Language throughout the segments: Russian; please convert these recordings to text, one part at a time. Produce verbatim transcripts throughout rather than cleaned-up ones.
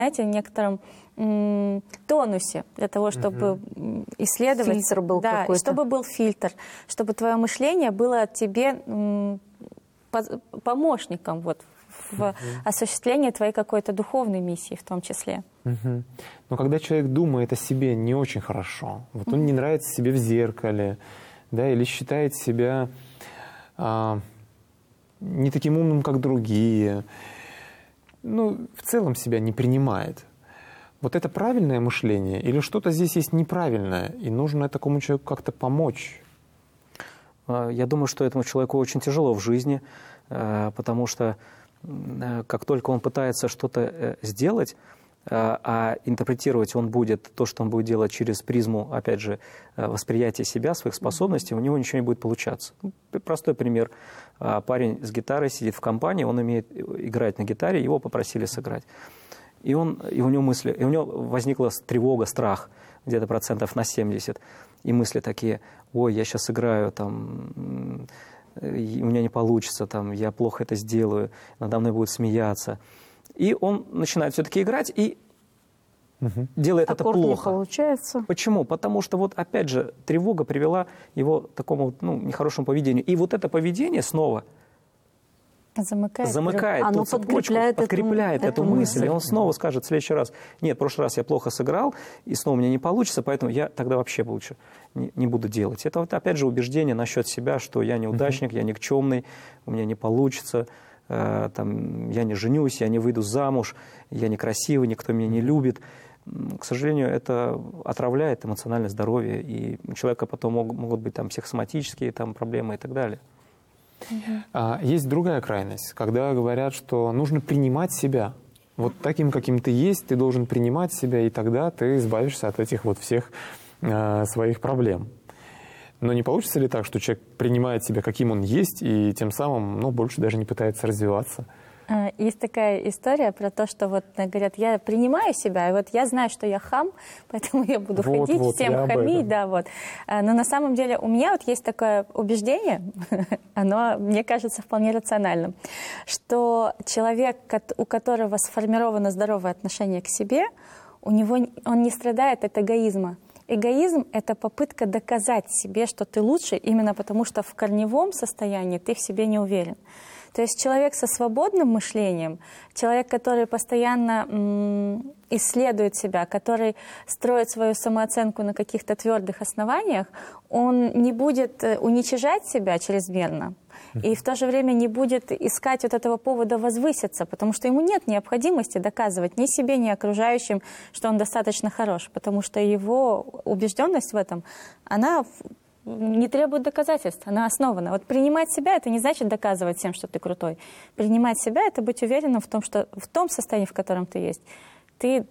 знаете, некотором м, тонусе для того, чтобы угу. исследовать. Фильтр был да, какой-то. Чтобы был фильтр, чтобы твое мышление было тебе м, помощником вот, в угу. осуществлении твоей какой-то духовной миссии в том числе. Угу. Но когда человек думает о себе не очень хорошо, вот он угу. не нравится себе в зеркале, да, или считает себя а, не таким умным, как другие, ну, в целом себя не принимает. Вот это правильное мышление или что-то здесь есть неправильное, и нужно такому человеку как-то помочь? Я думаю, что этому человеку очень тяжело в жизни, потому что как только он пытается что-то сделать, а интерпретировать он будет то, что он будет делать через призму, опять же, восприятия себя, своих способностей, у него ничего не будет получаться. Простой пример. Парень с гитарой сидит в компании, он умеет играть на гитаре, его попросили сыграть. И, он, и у него мысли, и у него возникла тревога, страх, где-то процентов на семьдесят. И мысли такие: ой, я сейчас играю, там, у меня не получится, там, я плохо это сделаю, надо мной будут смеяться. И он начинает все-таки играть и угу. делает Аккорд это плохо. Не получается. Почему? Потому что, вот опять же, тревога привела его к такому, ну, нехорошему поведению. И вот это поведение снова замыкает, замыкает Оно ту цепочку, подкрепляет, подкрепляет эту, эту эту мысль. мысль. И он снова скажет в следующий раз: нет, в прошлый раз я плохо сыграл, и снова у меня не получится, поэтому я тогда вообще лучше не, не буду делать. Это вот опять же убеждение насчет себя, что я неудачник, uh-huh. я никчемный, у меня не получится, э, там, я не женюсь, я не выйду замуж, я некрасивый, никто меня не любит. К сожалению, это отравляет эмоциональное здоровье, и у человека потом могут, могут быть там психосоматические там, проблемы и так далее. А, есть другая крайность, когда говорят, что нужно принимать себя. Вот таким, каким ты есть, ты должен принимать себя, и тогда ты избавишься от этих вот всех э, своих проблем. Но не получится ли так, что человек принимает себя, каким он есть, и тем самым, ну, больше даже не пытается развиваться? Есть такая история про то, что вот говорят: я принимаю себя, и вот я знаю, что я хам, поэтому я буду вот, ходить, вот, всем хамить, да, вот. Но на самом деле у меня вот есть такое убеждение, оно, мне кажется, вполне рациональным, что человек, у которого сформировано здоровое отношение к себе, у него, он не страдает от эгоизма. Эгоизм – это попытка доказать себе, что ты лучше, именно потому что в корневом состоянии ты в себе не уверен. То есть человек со свободным мышлением, человек, который постоянно м, исследует себя, который строит свою самооценку на каких-то твердых основаниях, он не будет уничижать себя чрезмерно и в то же время не будет искать вот этого повода возвыситься, потому что ему нет необходимости доказывать ни себе, ни окружающим, что он достаточно хорош, потому что его убежденность в этом, она не требует доказательств, она основана. Вот принимать себя — это не значит доказывать всем, что ты крутой. Принимать себя — это быть уверенным в том, что в том состоянии, в котором ты есть, ты,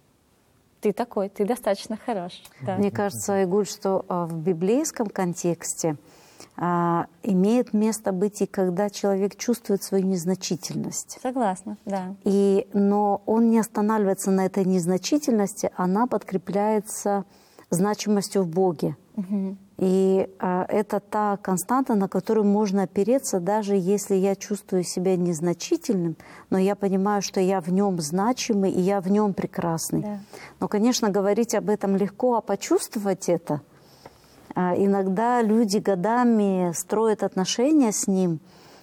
ты такой, ты достаточно хорош. Да. Мне кажется, Айгуль, что в библейском контексте а, имеет место быть и когда человек чувствует свою незначительность. Согласна, да. И, но он не останавливается на этой незначительности, она подкрепляется значимостью в Боге. Угу. И а, это та константа, на которую можно опереться, даже если я чувствую себя незначительным, но я понимаю, что я в нем значимый и я в нем прекрасный. Да. Но, конечно, говорить об этом легко, а почувствовать это, а, иногда люди годами строят отношения с ним,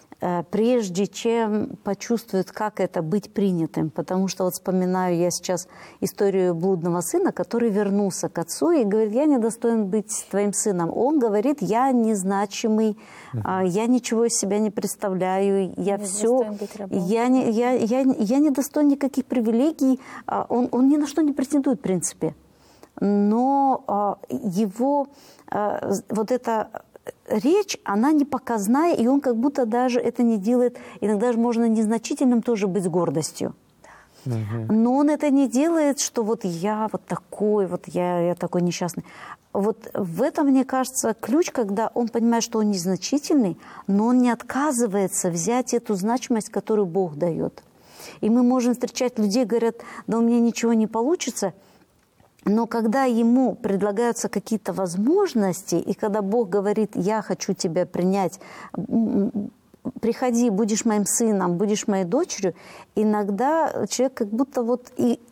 прежде чем почувствуют, как это быть принятым. Потому что вот вспоминаю я сейчас историю блудного сына, который вернулся к отцу и говорит: я недостоин быть твоим сыном. Он говорит: я незначимый, uh-huh. я ничего из себя не представляю, я не все, я не, я, я, я не достоин никаких привилегий. Он, он ни на что не претендует, в принципе. Но его вот это... речь, она не показная, и он как будто даже это не делает. Иногда же можно незначительным тоже быть с гордостью. Угу. Но он это не делает, что вот я вот такой, вот я, я такой несчастный. Вот в этом, мне кажется, ключ, когда он понимает, что он незначительный, но он не отказывается взять эту значимость, которую Бог дает. И мы можем встречать людей, говорят: да у меня ничего не получится. Но когда ему предлагаются какие-то возможности, и когда Бог говорит: я хочу тебя принять, приходи, будешь моим сыном, будешь моей дочерью, иногда человек как будто вот и